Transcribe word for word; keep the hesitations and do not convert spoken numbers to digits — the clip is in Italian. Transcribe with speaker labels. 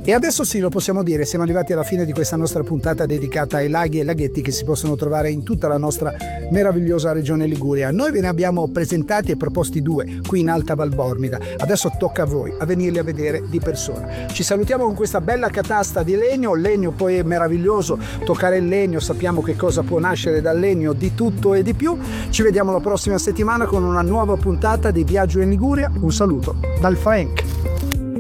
Speaker 1: E adesso sì, lo possiamo dire, siamo arrivati alla fine di questa nostra puntata dedicata ai laghi e laghetti che si possono trovare in tutta la nostra meravigliosa regione Liguria. Noi ve ne abbiamo presentati e proposti due qui in Alta Valbormida, adesso tocca a voi a venirli a vedere di persona. Ci salutiamo con questa bella catasta di legno, legno poi è meraviglioso, toccare il legno, sappiamo che cosa può nascere dal legno, di tutto e di più. Ci vediamo la prossima settimana con una nuova puntata di Viaggio in Liguria, un saluto dal Frank.